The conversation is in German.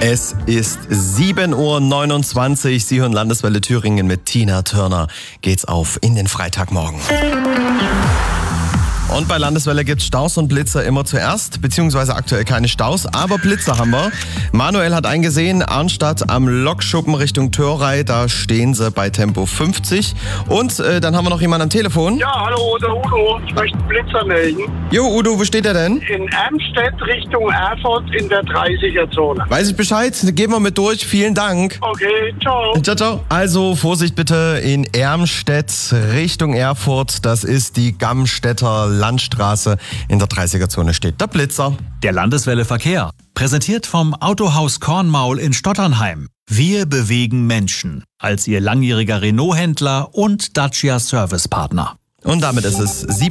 Es ist 7:29 Uhr. Sie hören Landeswelle Thüringen mit Tina Turner. Geht's auf in den Freitagmorgen. Und bei Landeswelle gibt's Staus und Blitzer immer zuerst, beziehungsweise aktuell keine Staus, aber Blitzer haben wir. Manuel hat eingesehen, Arnstadt am Lokschuppen Richtung Törrei, da stehen sie bei Tempo 50. Und dann haben wir noch jemanden am Telefon. Ja, hallo, der Udo. Ich möchte einen Blitzer melden. Jo, Udo, wo steht er denn? In Ermstedt Richtung Erfurt in der 30er-Zone. Weiß ich Bescheid, gehen wir mit durch. Vielen Dank. Okay, ciao. Ciao, ciao. Also Vorsicht bitte in Ermstedt Richtung Erfurt. Das ist die Gamstädter Landstraße. In der 30er-Zone steht der Blitzer. Der Landeswelle Verkehr. Präsentiert vom Autohaus Kornmaul in Stotternheim. Wir bewegen Menschen. Als Ihr langjähriger Renault-Händler und Dacia-Servicepartner. Und damit ist es